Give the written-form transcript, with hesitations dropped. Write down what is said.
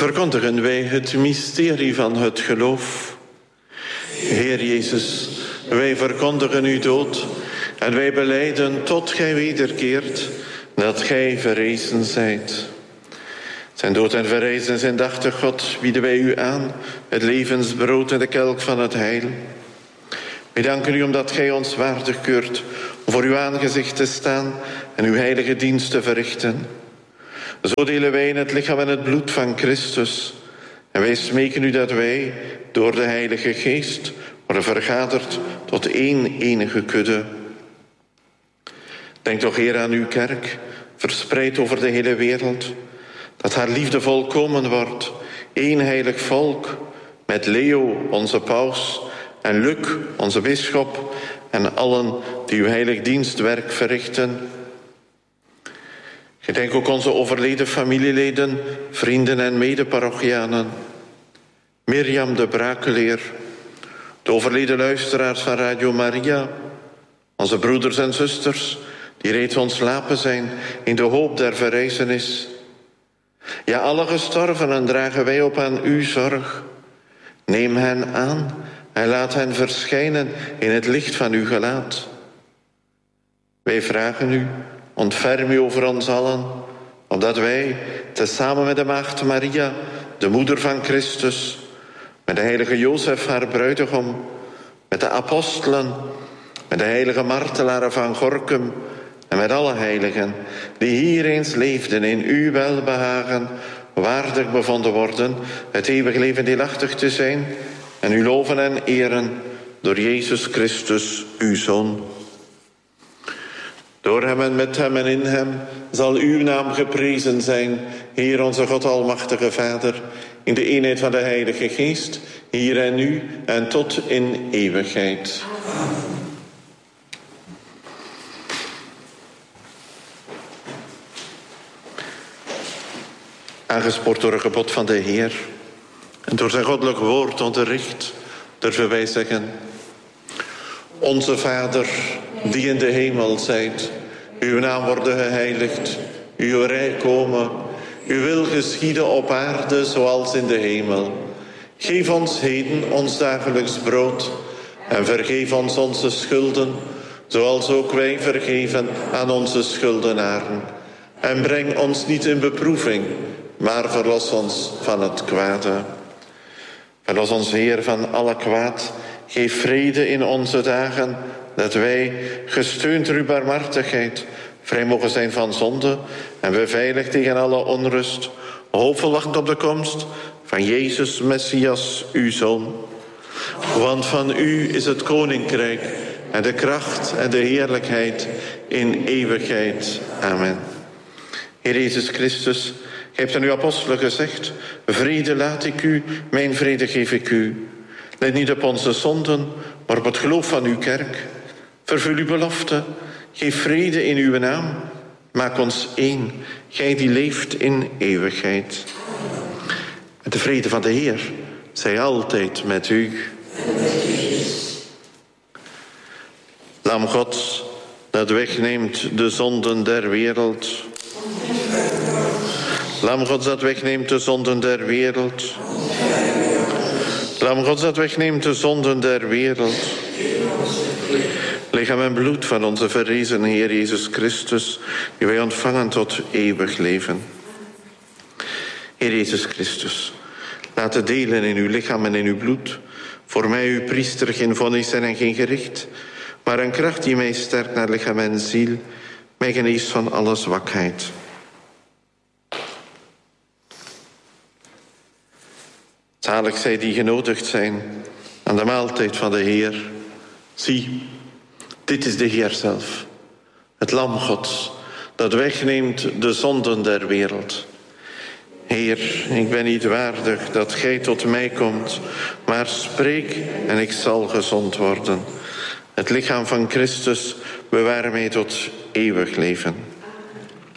verkondigen wij het mysterie van het geloof. Heer Jezus, wij verkondigen uw dood en wij belijden tot gij wederkeert dat gij verrezen zijt. Zijn dood en verrijzen zijn dachtig God bieden wij u aan, het levensbrood en de kelk van het heil. Wij danken u omdat gij ons waardig keurt om voor uw aangezicht te staan en uw heilige dienst te verrichten. Zo delen wij in het lichaam en het bloed van Christus. En wij smeken u dat wij door de Heilige Geest worden vergaderd tot één enige kudde. Denk toch, Heer, aan uw kerk, verspreid over de hele wereld, dat haar liefde volkomen wordt, één heilig volk, met Leo, onze paus, en Luc, onze bisschop, en allen die uw heilig dienstwerk verrichten. Gedenk ook onze overleden familieleden, vrienden en medeparochianen. Mirjam de Brakeleer, de overleden luisteraars van Radio Maria, onze broeders en zusters die reeds ontslapen zijn in de hoop der verrijzenis. Ja, alle gestorvenen dragen wij op aan uw zorg. Neem hen aan en laat hen verschijnen in het licht van uw gelaat. Wij vragen u, ontferm u over ons allen, opdat wij, tezamen met de maagd Maria, de moeder van Christus, met de heilige Jozef, haar bruidegom, met de apostelen, met de heilige martelaren van Gorkum en met alle heiligen die hier eens leefden in uw welbehagen, waardig bevonden worden het eeuwig leven deelachtig te zijn en u loven en eren door Jezus Christus, uw Zoon. Door hem en met hem en in hem zal uw naam geprezen zijn, Heer onze God almachtige Vader, in de eenheid van de Heilige Geest, hier en nu en tot in eeuwigheid. Aangespoord door het gebod van de Heer en door zijn goddelijk woord onderricht, durven wij zeggen: Onze Vader, die in de hemel zijt, uw naam worden geheiligd, uw rijk komen, uw wil geschieden op aarde zoals in de hemel. Geef ons heden ons dagelijks brood en vergeef ons onze schulden, zoals ook wij vergeven aan onze schuldenaren. En breng ons niet in beproeving, maar verlos ons van het kwade. Verlos ons, Heer, van alle kwaad. Geef vrede in onze dagen, dat wij, gesteund door uw barmhartigheid, vrij mogen zijn van zonde en beveiligd tegen alle onrust, hoopvol wachtend op de komst van Jezus, Messias, uw Zoon. Want van u is het koninkrijk en de kracht en de heerlijkheid in eeuwigheid. Amen. Heer Jezus Christus, gij hebt aan uw apostelen gezegd: vrede laat ik u, mijn vrede geef ik u. Let niet op onze zonden, maar op het geloof van uw kerk. Vervul uw belofte, geef vrede in uw naam. Maak ons één, gij die leeft in eeuwigheid. Met de vrede van de Heer, zij altijd met u. Lam Gods, dat wegneemt de zonden der wereld. Lam Gods, dat wegneemt de zonden der wereld. Lam Gods, dat wegneemt de zonden der wereld. Lichaam en bloed van onze verrezen Heer Jezus Christus, die wij ontvangen tot eeuwig leven. Heer Jezus Christus, laat het delen in uw lichaam en in uw bloed, voor mij uw priester geen vonnis zijn en geen gericht, maar een kracht die mij sterkt naar lichaam en ziel, mij geneest van alle zwakheid. Zalig zij die genodigd zijn aan de maaltijd van de Heer. Zie, dit is de Heer zelf, het Lam Gods, dat wegneemt de zonden der wereld. Heer, ik ben niet waardig dat gij tot mij komt, maar spreek en ik zal gezond worden. Het lichaam van Christus bewaar mij tot eeuwig leven.